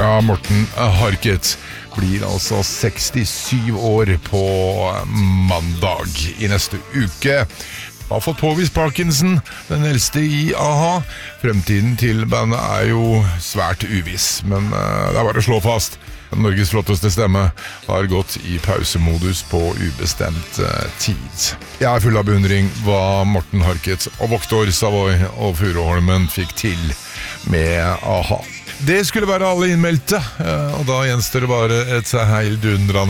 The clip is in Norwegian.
Ja, Morten Harket blir altså 67 år på mandag i neste uke. Har fått påvist Parkinson, den eldste i AHA. Fremtiden til bandet jo svært uviss, men det bare å slå fast. Norges flotteste stemme har gått i pausemodus på ubestemt tid. Jeg full av beundring hva Morten Harket og Voktor Savoy og Furuholmen fikk til med AHA. Det skulle være alle innmeldte, og da gjenstår det bare et heildundrende